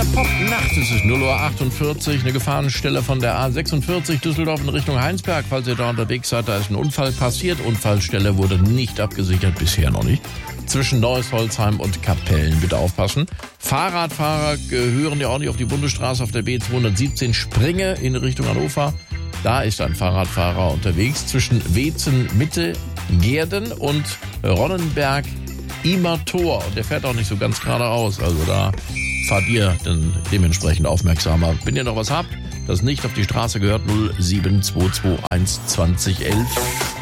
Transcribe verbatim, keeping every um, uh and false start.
der Pop-Nacht. Es ist null Uhr achtundvierzig, eine Gefahrenstelle von der A sechsundvierzig Düsseldorf in Richtung Heinsberg. Falls ihr da unterwegs seid, da ist ein Unfall passiert. Unfallstelle wurde nicht abgesichert, bisher noch nicht. Zwischen Neuss, Holzheim und Kapellen, bitte aufpassen. Fahrradfahrer gehören ja auch nicht auf die Bundesstraße auf der B zweihundertsiebzehn Springe in Richtung Hannover. Da ist ein Fahrradfahrer unterwegs zwischen Weetzen Mitte, Gehrden und Ronnenberg Imer Tor. Und der fährt auch nicht so ganz geradeaus. Also da fahrt ihr dann dementsprechend aufmerksamer. Wenn ihr noch was habt, das nicht auf die Straße gehört, null sieben zwei zwei eins zwanzig elf.